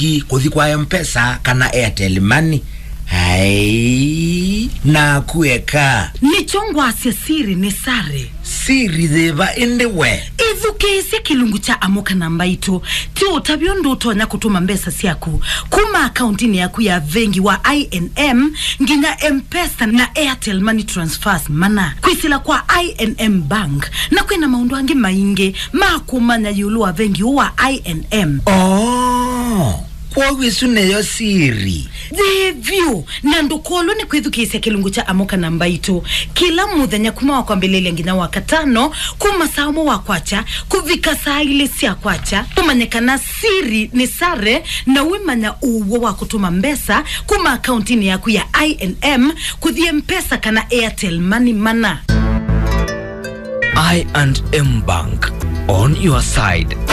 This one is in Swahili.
kuthi kwa M-Pesa kana Airtel Money hai na kueka ni chongwa siri ni sare siri theva indiwe ithuke kilungu cha amoka namba itu ti utabiondo utonya kutuma mbesa siaku kuma accountini yaku ya vengi wa INM nginya M-Pesa na Airtel Money transfers mana kwisila kwa INM Bank na kwena maundu angi maingi makumanya yulu wa vengi wa INM. Kwa wisune yo siri Devyo nandukolo ni kwithukisia kilungu cha amoka namba itu kila muthenya kuma wakwambelele ngina wakatano kuma saumo wakwacha kuvika saa ile sia kwacha kumanyekana siri ni sare na wimanya uwo wa kutuma mbesa kuma accountini yaku ya INM kuthi M-Pesa kana Airtel Money mana. I&M Bank on your side.